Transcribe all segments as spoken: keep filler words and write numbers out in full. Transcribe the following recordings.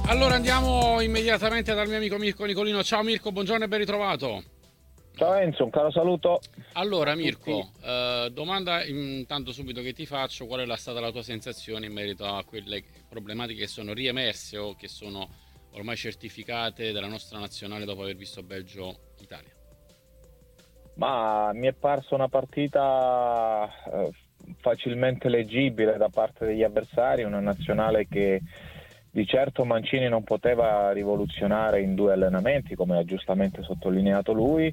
Allora andiamo immediatamente dal mio amico Mirko Nicolino. Ciao Mirko, buongiorno e ben ritrovato. Ciao Enzo, un caro saluto a Allora tutti. Mirko, eh, domanda intanto subito che ti faccio: qual è stata la tua sensazione in merito a quelle problematiche che sono riemerse o che sono ormai certificate dalla nostra nazionale dopo aver visto Belgio-Italia? Ma mi è parsa una partita eh, facilmente leggibile da parte degli avversari, una nazionale che di certo Mancini non poteva rivoluzionare in due allenamenti, come ha giustamente sottolineato lui.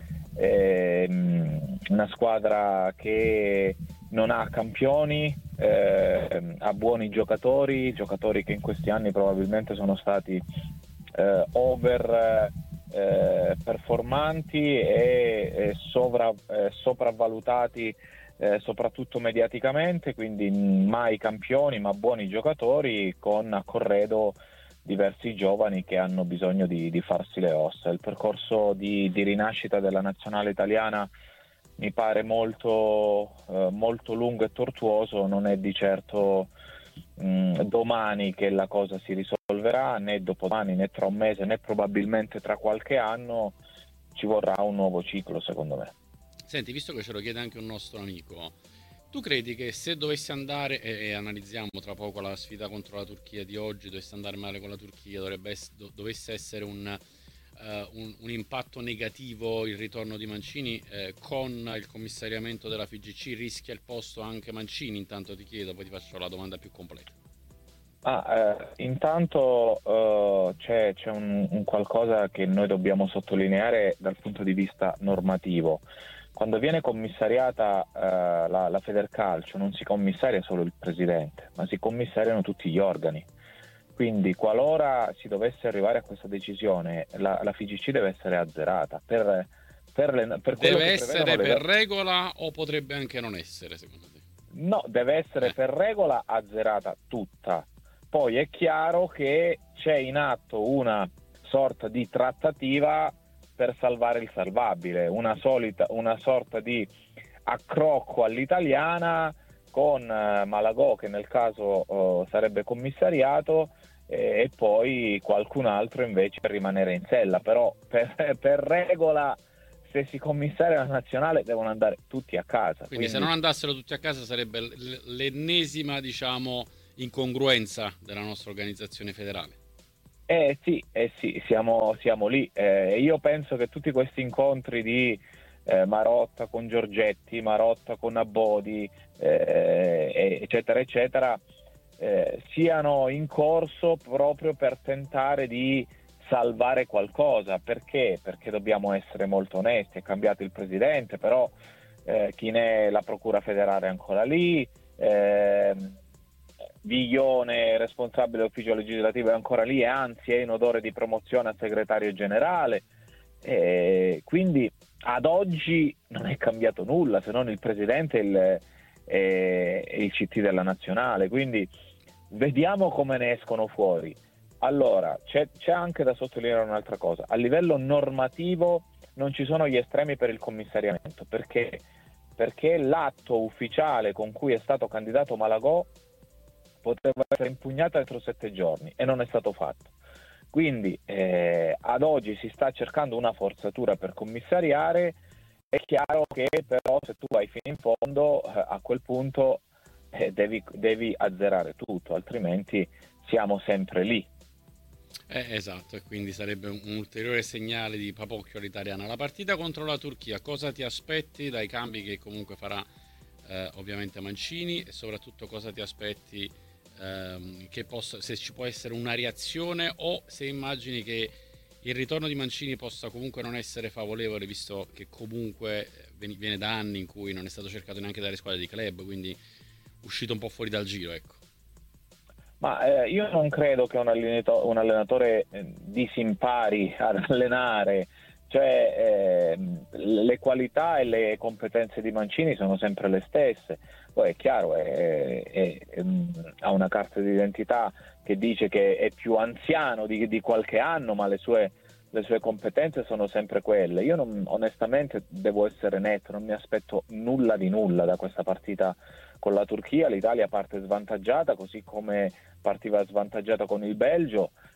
Ehm, una squadra che non ha campioni, eh, ha buoni giocatori, giocatori che in questi anni probabilmente sono stati eh, over eh, performanti e, e sovra, eh, sopravvalutati eh, soprattutto mediaticamente, quindi mai campioni ma buoni giocatori con a corredo diversi giovani che hanno bisogno di, di farsi le ossa. Il percorso di, di rinascita della nazionale italiana mi pare molto, eh, molto lungo e tortuoso, non è di certo mh, domani che la cosa si risolverà, né dopodomani, né tra un mese, né probabilmente tra qualche anno. Ci vorrà un nuovo ciclo, secondo me. Senti, visto che ce lo chiede anche un nostro amico, tu credi che se dovesse andare, e, e analizziamo tra poco la sfida contro la Turchia di oggi, dovesse andare male con la Turchia, dovrebbe ess- do- dovesse essere un, eh, un, un impatto negativo il ritorno di Mancini, eh, con il commissariamento della F I G C, rischia il posto anche Mancini? Intanto ti chiedo, poi ti faccio la domanda più completa. Ah, eh, intanto eh, c'è, c'è un, un qualcosa che noi dobbiamo sottolineare dal punto di vista normativo. Quando viene commissariata eh, la, la Federcalcio non si commissaria solo il presidente, ma si commissariano tutti gli organi. Quindi qualora si dovesse arrivare a questa decisione, la, la F I G C deve essere azzerata per, per, le- per quello Deve che prevedono essere le... per regola o potrebbe anche non essere, secondo te? No, deve essere Eh, per regola azzerata tutta. Poi è chiaro che c'è in atto una sorta di trattativa per salvare il salvabile, una, solita, una sorta di accrocco all'italiana con eh, Malagò che nel caso eh, sarebbe commissariato eh, e poi qualcun altro invece per rimanere in sella. Però per, per regola se si commissaria la nazionale devono andare tutti a casa. quindi se non Quindi andassero tutti a casa sarebbe l- l'ennesima, diciamo, incongruenza della nostra organizzazione federale. Eh sì, eh sì, siamo, siamo lì. Eh, io penso che tutti questi incontri di eh, Marotta con Giorgetti, Marotta con Abbodi, eh, eccetera, eccetera, eh, siano in corso proprio per tentare di salvare qualcosa. Perché? Perché dobbiamo essere molto onesti, è cambiato il presidente, però eh, chi ne è la Procura federale è ancora lì. ehm, Viglione, responsabile ufficio legislativo, è ancora lì e anzi è in odore di promozione a segretario generale. E quindi ad oggi non è cambiato nulla se non il presidente e il, e- e il C T della nazionale. Quindi vediamo come ne escono fuori. Allora, c'è, c'è anche da sottolineare un'altra cosa. A livello normativo non ci sono gli estremi per il commissariamento, perché perché l'atto ufficiale con cui è stato candidato Malagò poteva essere impugnato entro sette giorni e non è stato fatto. Quindi eh, ad oggi si sta cercando una forzatura per commissariare. È chiaro che però se tu vai fino in fondo eh, a quel punto eh, devi, devi azzerare tutto, altrimenti siamo sempre lì. Eh, esatto, e quindi sarebbe un, un ulteriore segnale di papocchio all'italiana. La partita contro la Turchia, cosa ti aspetti dai cambi che comunque farà eh, ovviamente Mancini, e soprattutto cosa ti aspetti ehm, che possa, se ci può essere una reazione o se immagini che il ritorno di Mancini possa comunque non essere favorevole, visto che comunque eh, viene viene da anni in cui non è stato cercato neanche dalle squadre di club, quindi uscito un po' fuori dal giro, ecco. Ma eh, io non credo che un, allenato- un allenatore eh, disimpari ad allenare, cioè eh, le qualità e le competenze di Mancini sono sempre le stesse. Poi è chiaro, è, è- è- ha una carta d'identità che dice che è più anziano di, di qualche anno, ma le sue, le sue competenze sono sempre quelle. Io non- onestamente devo essere netto, non mi aspetto nulla di nulla da questa partita con la Turchia. L'Italia parte svantaggiata, così come partiva svantaggiata con il Belgio.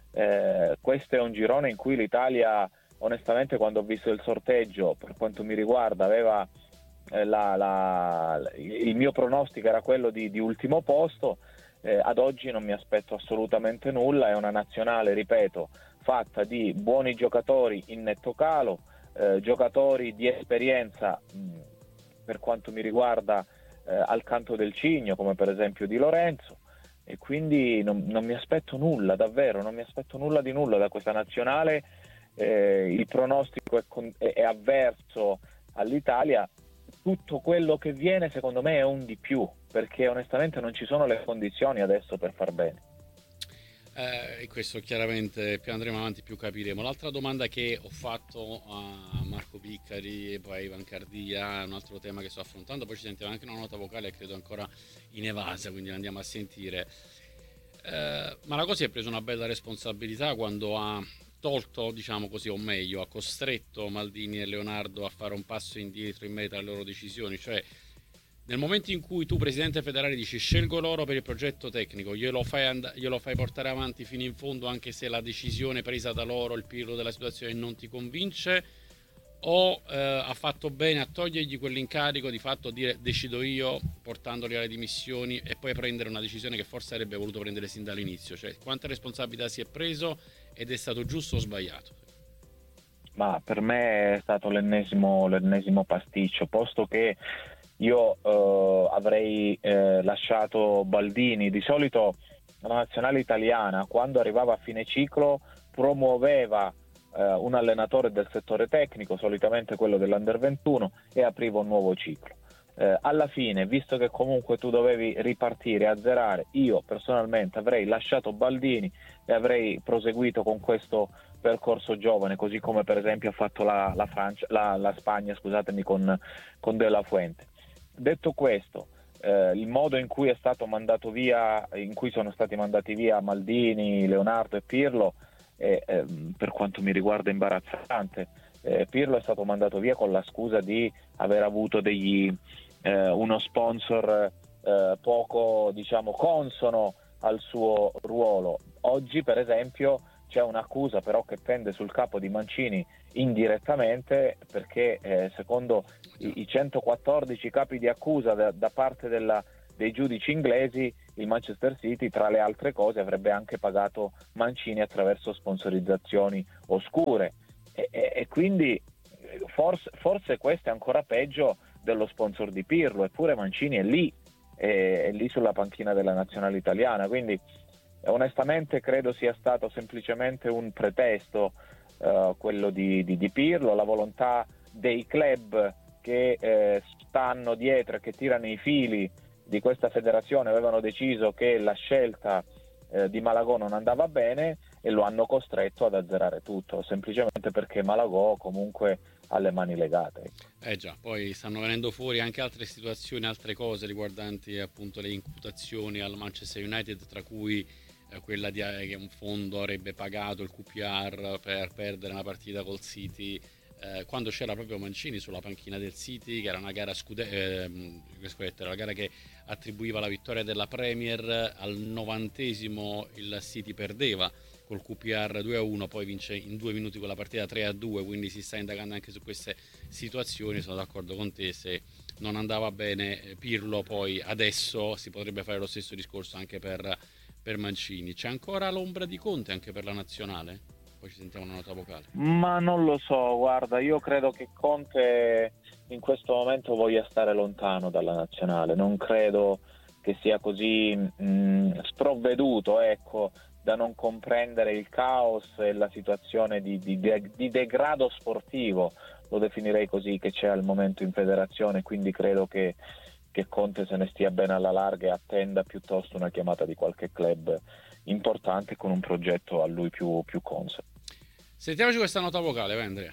Eh, questo è un girone in cui l'Italia, onestamente, quando ho visto il sorteggio, per quanto mi riguarda, aveva eh, la, la, il mio pronostico era quello di, di ultimo posto. Eh, ad oggi non mi aspetto assolutamente nulla, è una nazionale, ripeto, fatta di buoni giocatori in netto calo, eh, giocatori di esperienza mh, per quanto mi riguarda eh, al canto del cigno, come per esempio Di Lorenzo, e quindi non, non mi aspetto nulla, davvero, non mi aspetto nulla di nulla da questa nazionale. Eh, il pronostico è, con, è, è avverso all'Italia. Tutto quello che viene secondo me è un di più, perché onestamente non ci sono le condizioni adesso per far bene. Eh, e questo chiaramente più andremo avanti più capiremo. L'altra domanda che ho fatto a Marco Piccari e poi a Ivan Cardia, un altro tema che sto affrontando, poi ci sentiamo anche una nota vocale credo ancora inevasa, quindi andiamo a sentire. Eh, Malacosi ha preso una bella responsabilità quando ha tolto, diciamo così, o meglio, ha costretto Maldini e Leonardo a fare un passo indietro in merito alle loro decisioni, cioè nel momento in cui tu, presidente federale, dici scelgo loro per il progetto tecnico, glielo fai, and- glielo fai portare avanti fino in fondo anche se la decisione presa da loro, il pirlo della situazione non ti convince, o eh, ha fatto bene a togliergli quell'incarico di fatto dire decido io portandoli alle dimissioni e poi prendere una decisione che forse avrebbe voluto prendere sin dall'inizio, cioè quanta responsabilità si è preso ed è stato giusto o sbagliato? Ma per me è stato l'ennesimo, l'ennesimo pasticcio, posto che io eh, avrei eh, lasciato Baldini. Di solito la nazionale italiana, quando arrivava a fine ciclo, promuoveva eh, un allenatore del settore tecnico, solitamente quello dell'Under ventuno, e apriva un nuovo ciclo. Eh, alla fine, visto che comunque tu dovevi ripartire, azzerare, io personalmente avrei lasciato Baldini e avrei proseguito con questo percorso giovane, così come per esempio ha fatto la, la, Francia, la, la Spagna, scusatemi, con, con De La Fuente. Detto questo, eh, il modo in cui è stato mandato via, in cui sono stati mandati via Maldini, Leonardo e Pirlo, è, eh, per quanto mi riguarda imbarazzante. Eh, Pirlo è stato mandato via con la scusa di aver avuto degli, eh, uno sponsor eh, poco, diciamo, consono al suo ruolo. Oggi, per esempio, c'è un'accusa però che pende sul capo di Mancini indirettamente, perché eh, secondo i, i centoquattordici capi di accusa da, da parte della, dei giudici inglesi, il Manchester City, tra le altre cose, avrebbe anche pagato Mancini attraverso sponsorizzazioni oscure, e, e, e quindi forse, forse questo è ancora peggio dello sponsor di Pirlo, eppure Mancini è lì, è, è lì sulla panchina della nazionale italiana, quindi onestamente credo sia stato semplicemente un pretesto, eh, quello di, di, di Pirlo, la volontà dei club che eh, stanno dietro e che tirano i fili di questa federazione avevano deciso che la scelta eh, di Malagò non andava bene e lo hanno costretto ad azzerare tutto, semplicemente perché Malagò comunque ha le mani legate. Eh già, poi stanno venendo fuori anche altre situazioni, altre cose riguardanti appunto le imputazioni al Manchester United, tra cui eh, quella di eh, che un fondo avrebbe pagato il Q P R per perdere una partita col City, eh, quando c'era proprio Mancini sulla panchina del City, che era una gara scude- eh, era la gara che attribuiva la vittoria della Premier, al novantesimo il City perdeva col Q P R due a uno, poi vince in due minuti quella partita tre a due, quindi si sta indagando anche su queste situazioni. Sono d'accordo con te, se non andava bene Pirlo, poi adesso si potrebbe fare lo stesso discorso anche per, per Mancini. C'è ancora l'ombra di Conte anche per la nazionale? Poi ci sentiamo una nota vocale. Ma non lo so, guarda, io credo che Conte in questo momento voglia stare lontano dalla nazionale, non credo che sia così mh, sprovveduto, ecco, da non comprendere il caos e la situazione di, di, di degrado sportivo, lo definirei così, che c'è al momento in federazione, quindi credo che, che Conte se ne stia bene alla larga e attenda piuttosto una chiamata di qualche club importante con un progetto a lui più, più consono. Sentiamoci questa nota vocale, vai Andrea.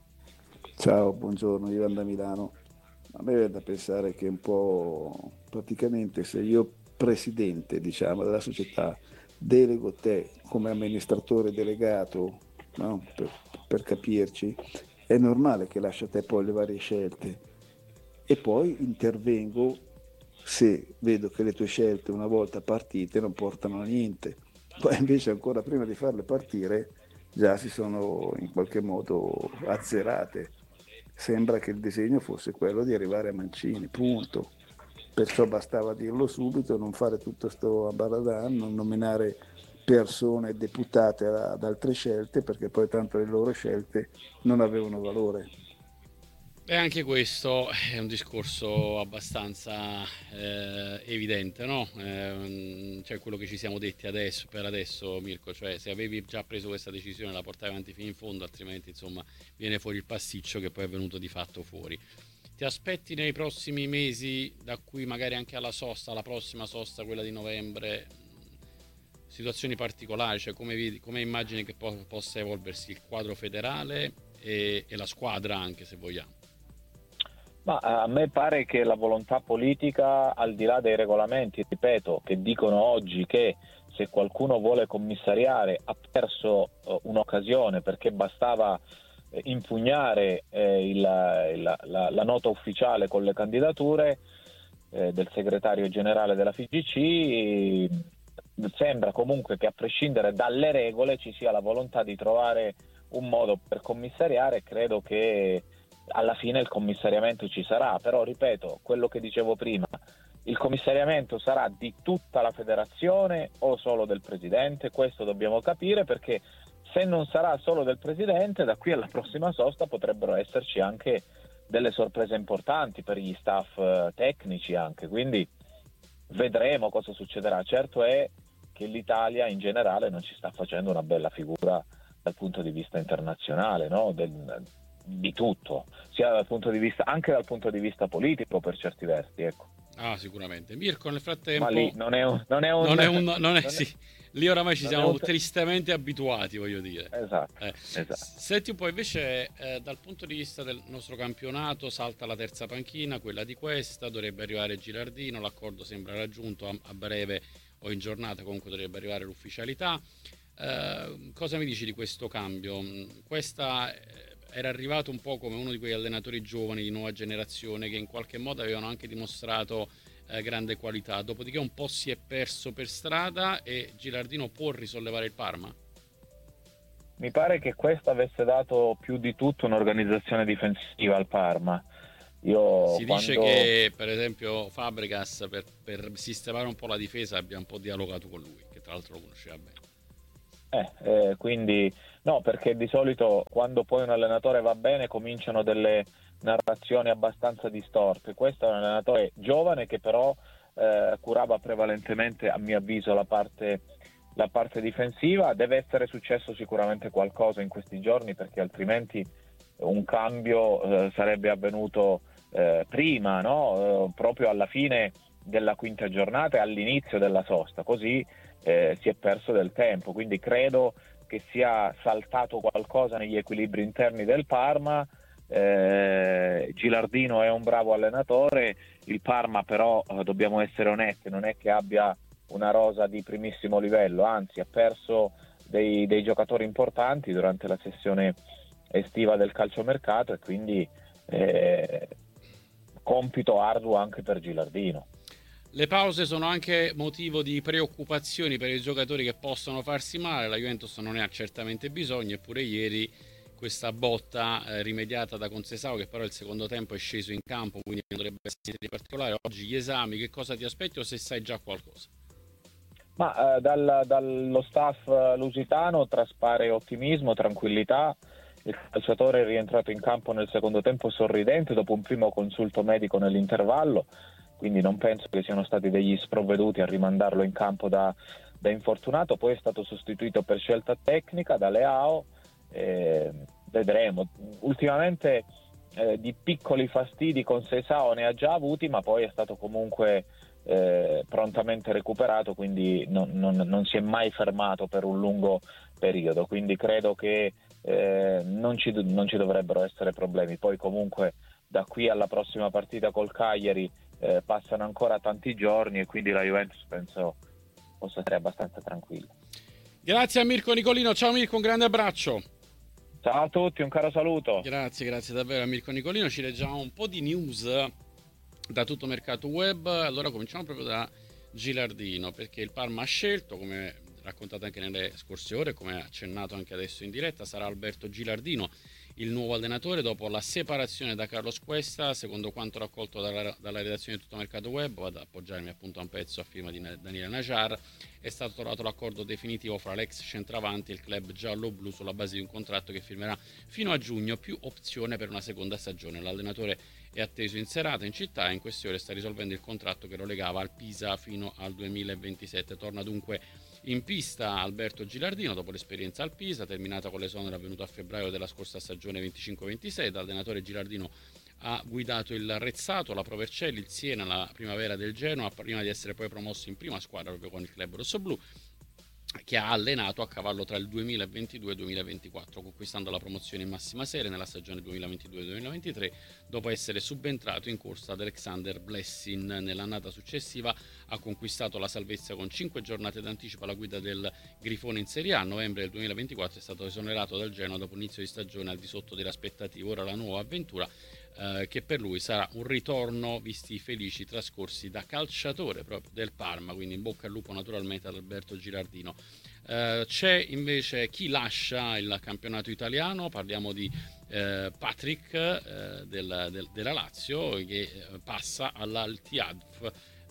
Ciao, buongiorno, Ivan da Milano. A me viene da pensare che un po' praticamente se io presidente, diciamo, della società delego te come amministratore delegato, no? per, per capirci, è normale che lascia a te poi le varie scelte e poi intervengo se vedo che le tue scelte una volta partite non portano a niente. poi invece ancora prima di farle partire già si sono in qualche modo azzerate. Sembra che il disegno fosse quello di arrivare a Mancini, punto. Perciò bastava dirlo subito, non fare tutto sto ambaradan, non nominare persone deputate ad altre scelte, perché poi tanto le loro scelte non avevano valore. E anche questo è un discorso abbastanza eh, evidente, no? Eh, cioè quello che ci siamo detti adesso, per adesso, Mirko, cioè se avevi già preso questa decisione la portavi avanti fino in fondo, altrimenti insomma viene fuori il pasticcio che poi è venuto di fatto fuori. Ti aspetti nei prossimi mesi, da qui magari anche alla sosta, la prossima sosta, quella di novembre, situazioni particolari, cioè come, vedi, come immagini che po- possa evolversi il quadro federale e, e la squadra anche se vogliamo? Ma a me pare che la volontà politica, al di là dei regolamenti, ripeto, che dicono oggi che se qualcuno vuole commissariare ha perso uh, un'occasione perché bastava eh, impugnare eh, il, il, la, la nota ufficiale con le candidature eh, del segretario generale della F I G C, sembra comunque che a prescindere dalle regole ci sia la volontà di trovare un modo per commissariare. Credo che alla fine il commissariamento ci sarà, però ripeto quello che dicevo prima, il commissariamento sarà di tutta la federazione o solo del presidente? Questo dobbiamo capire, perché se non sarà solo del presidente, da qui alla prossima sosta potrebbero esserci anche delle sorprese importanti per gli staff tecnici anche, quindi vedremo cosa succederà. Certo è che l'Italia in generale non ci sta facendo una bella figura dal punto di vista internazionale, no? Del, di tutto, sia dal punto di vista, anche dal punto di vista politico per certi versi, ecco. Ah, sicuramente. Mirko, nel frattempo... Ma lì non è un... Non è un, non è un non è, non è, sì. Lì oramai ci siamo un... tristemente abituati, voglio dire. Esatto, eh. esatto. Senti un po', invece, eh, dal punto di vista del nostro campionato, salta la terza panchina, quella di questa, dovrebbe arrivare Gilardino, l'accordo sembra raggiunto, a, a breve o in giornata comunque dovrebbe arrivare l'ufficialità. Eh, cosa mi dici di questo cambio? Questa... era arrivato un po' come uno di quegli allenatori giovani di nuova generazione che in qualche modo avevano anche dimostrato eh, grande qualità, dopodiché un po' si è perso per strada, e Gilardino può risollevare il Parma? Mi pare che questo avesse dato più di tutto un'organizzazione difensiva al Parma. Io si dice quando... che per esempio Fabregas per, per sistemare un po' la difesa abbia un po' dialogato con lui, che tra l'altro lo conosceva bene. Eh, eh, quindi no, perché di solito quando poi un allenatore va bene cominciano delle narrazioni abbastanza distorte. Questo è un allenatore giovane che però eh, curava prevalentemente, a mio avviso, la parte, la parte difensiva. Deve essere successo sicuramente qualcosa in questi giorni, perché altrimenti un cambio eh, sarebbe avvenuto eh, prima, no? Eh, proprio alla fine della quinta giornata e all'inizio della sosta, così Eh, si è perso del tempo. Quindi credo che sia saltato qualcosa negli equilibri interni del Parma. eh, Gilardino è un bravo allenatore, il Parma però eh, dobbiamo essere onesti, non è che abbia una rosa di primissimo livello, anzi ha perso dei, dei giocatori importanti durante la sessione estiva del calciomercato, e quindi eh, compito arduo anche per Gilardino. Le pause sono anche motivo di preoccupazioni per i giocatori che possono farsi male. La Juventus non ne ha certamente bisogno, eppure ieri questa botta eh, rimediata da Conceição, che però il secondo tempo è sceso in campo, quindi non dovrebbe essere di particolare. Oggi gli esami, che cosa ti aspetti, o se sai già qualcosa? Ma eh, dal, dallo staff lusitano traspare ottimismo, tranquillità. Il calciatore è rientrato in campo nel secondo tempo sorridente dopo un primo consulto medico nell'intervallo, quindi non penso che siano stati degli sprovveduti a rimandarlo in campo da, da infortunato. Poi è stato sostituito per scelta tecnica da Leao, eh, vedremo. Ultimamente eh, di piccoli fastidi con Conceição ne ha già avuti, ma poi è stato comunque eh, prontamente recuperato, quindi non, non, non si è mai fermato per un lungo periodo, quindi credo che eh, non, ci, non ci dovrebbero essere problemi. Poi comunque da qui alla prossima partita col Cagliari Eh, passano ancora tanti giorni, e quindi la Juventus penso possa essere abbastanza tranquilla. Grazie a Mirko Nicolino. Ciao Mirko, un grande abbraccio. Ciao a tutti, un caro saluto. Grazie, grazie davvero a Mirko Nicolino. Ci leggiamo un po' di news da tutto mercato web. Allora cominciamo proprio da Gilardino, perché il Parma ha scelto, come raccontato anche nelle scorse ore, come accennato anche adesso in diretta, sarà Alberto Gilardino il nuovo allenatore dopo la separazione da Carlos Cuesta. Secondo quanto raccolto dalla, dalla redazione di Tutto Mercato Web, vado ad appoggiarmi appunto a un pezzo a firma di Daniele Najar, è stato trovato l'accordo definitivo fra l'ex centravanti e il club giallo-blu sulla base di un contratto che firmerà fino a giugno, più opzione per una seconda stagione. L'allenatore è atteso in serata in città e in queste ore sta risolvendo il contratto che lo legava al Pisa fino al duemilaventisette. Torna dunque in pista Alberto Gilardino dopo l'esperienza al Pisa, terminata con l'esonero avvenuto a febbraio della scorsa stagione venticinque ventisei. Da allenatore Gilardino ha guidato il Rezzato, la Pro Vercelli, il Siena, la primavera del Genoa, prima di essere poi promosso in prima squadra proprio con il club rossoblu, che ha allenato a cavallo tra il duemilaventidue e il duemilaventiquattro, conquistando la promozione in massima serie nella stagione duemilaventidue duemilaventitré, dopo essere subentrato in corsa ad Alexander Blessin. Nell'annata successiva ha conquistato la salvezza con cinque giornate d'anticipo alla guida del Grifone in Serie A. A novembre del duemilaventiquattro è stato esonerato dal Genoa dopo inizio di stagione al di sotto delle aspettative. Ora la nuova avventura, eh, che per lui sarà un ritorno visti i felici trascorsi da calciatore proprio del Parma, quindi in bocca al lupo naturalmente ad Alberto Gilardino. Uh, c'è invece chi lascia il campionato italiano, parliamo di uh, Patrick uh, del, del, della Lazio, che uh, passa all'Al-Ittihad,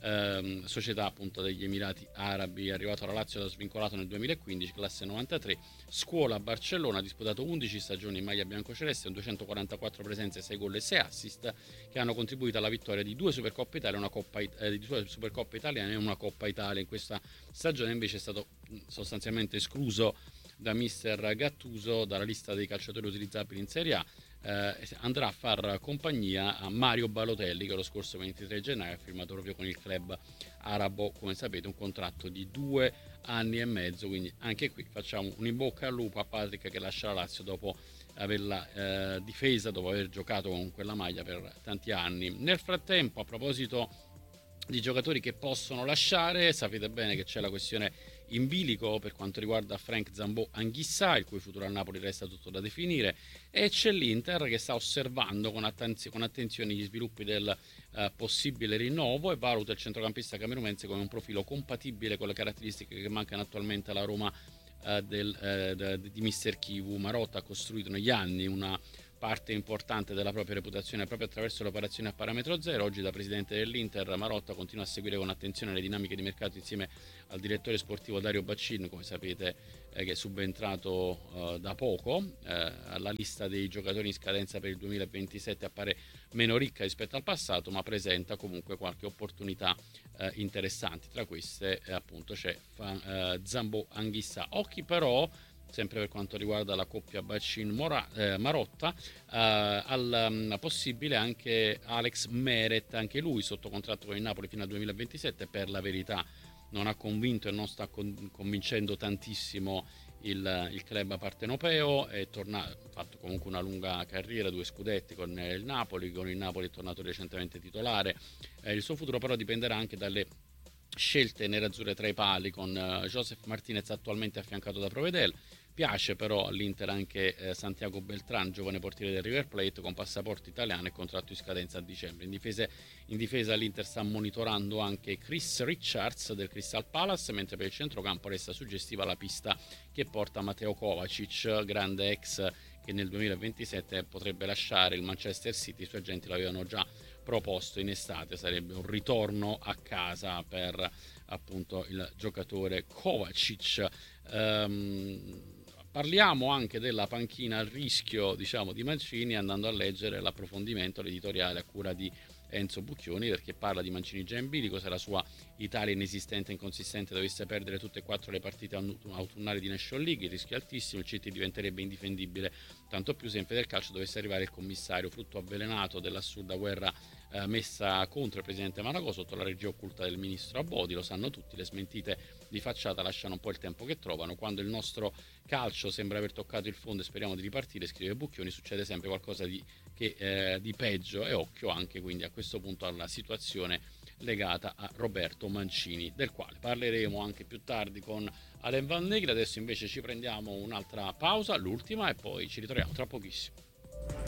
uh, società appunto degli Emirati Arabi. È arrivato alla Lazio da svincolato nel duemilaquindici, classe novantatré, scuola a Barcellona, ha disputato undici stagioni in maglia biancoceleste, duecentoquarantaquattro presenze, sei gol e sei assist, che hanno contribuito alla vittoria di due Supercoppe Italia, una Coppa, eh, di due Supercoppe italiane e una Coppa Italia. In questa stagione invece è stato sostanzialmente escluso da mister Gattuso dalla lista dei calciatori utilizzabili in Serie A. Eh, andrà a far compagnia a Mario Balotelli, che lo scorso ventitré gennaio ha firmato proprio con il club arabo, come sapete, un contratto di due anni e mezzo. Quindi anche qui facciamo un in bocca al lupo a Patrick, che lascia la Lazio dopo averla eh, difesa, dopo aver giocato con quella maglia per tanti anni. Nel frattempo, a proposito di giocatori che possono lasciare, sapete bene che c'è la questione in bilico per quanto riguarda Frank Zambò Anghissà, il cui futuro al Napoli resta tutto da definire, e c'è l'Inter che sta osservando con, attenz- con attenzione gli sviluppi del uh, possibile rinnovo e valuta il centrocampista camerunense come un profilo compatibile con le caratteristiche che mancano attualmente alla Roma uh, del, uh, de- di mister Kivu. Marotta ha costruito negli anni una parte importante della propria reputazione proprio attraverso le operazioni a parametro zero. Oggi, da presidente dell'Inter, Marotta continua a seguire con attenzione le dinamiche di mercato insieme al direttore sportivo Dario Baccin, come sapete, eh, che è subentrato eh, da poco. Eh, la lista dei giocatori in scadenza per il duemilaventisette appare meno ricca rispetto al passato, ma presenta comunque qualche opportunità eh, interessanti. Tra queste eh, appunto c'è eh, Zambò Anghissà. Occhi però, sempre per quanto riguarda la coppia Baccin-Marotta, eh, al um, possibile anche Alex Meret, anche lui sotto contratto con il Napoli fino al duemilaventisette. Per la verità non ha convinto e non sta con- convincendo tantissimo il, il club partenopeo. È tornato, ha fatto comunque una lunga carriera, due scudetti con il Napoli, con il Napoli è tornato recentemente titolare. Eh, il suo futuro però dipenderà anche dalle scelte nerazzurre tra i pali, con uh, Joseph Martinez attualmente affiancato da Provedel. Piace però all'Inter anche eh, Santiago Beltran, giovane portiere del River Plate con passaporto italiano e contratto in scadenza a dicembre. In difesa, in difesa l'Inter sta monitorando anche Chris Richards del Crystal Palace, mentre per il centrocampo resta suggestiva la pista che porta Mateo Kovacic, grande ex che nel duemilaventisette potrebbe lasciare il Manchester City. I suoi agenti l'avevano già proposto in estate, sarebbe un ritorno a casa per appunto il giocatore Kovacic. Um, Parliamo anche della panchina a rischio, diciamo, di Mancini, andando a leggere l'approfondimento, l'editoriale a cura di Enzo Bucchioni, perché parla di Mancini già in bilico. Se la sua Italia inesistente e inconsistente dovesse perdere tutte e quattro le partite autunnali di National League, il rischio è altissimo, il C T diventerebbe indifendibile, tanto più se in Federcalcio dovesse arrivare il commissario, frutto avvelenato dell'assurda guerra eh, messa contro il presidente Malagò sotto la regia occulta del ministro Abodi. Lo sanno tutti, le smentite di facciata lasciano un po' il tempo che trovano. Quando il nostro calcio sembra aver toccato il fondo e speriamo di ripartire, scrive Bucchioni, succede sempre qualcosa di, che, eh, di peggio, e occhio anche quindi a questo punto alla situazione legata a Roberto Mancini, del quale parleremo anche più tardi con Alain Van Negri. Adesso invece ci prendiamo un'altra pausa, l'ultima, e poi ci ritroviamo tra pochissimo.